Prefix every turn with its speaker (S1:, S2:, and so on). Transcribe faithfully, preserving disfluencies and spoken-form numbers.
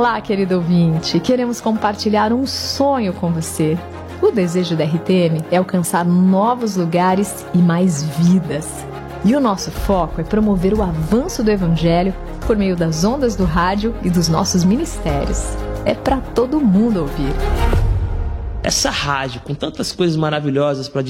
S1: Olá, querido ouvinte. Queremos compartilhar um sonho com você. O desejo da R T M é alcançar novos lugares e mais vidas. E o nosso foco é promover o avanço do Evangelho por meio das ondas do rádio e dos nossos ministérios. É para todo mundo ouvir.
S2: Essa rádio, com tantas coisas maravilhosas para